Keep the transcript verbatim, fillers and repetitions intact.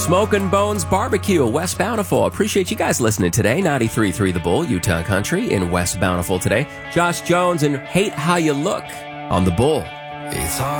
Smokin' Bones Barbecue, West Bountiful. Appreciate you guys listening today. ninety-three point three The Bull, Utah Country in West Bountiful today. Josh Jones and Hate How You Look on The Bull. It's hard.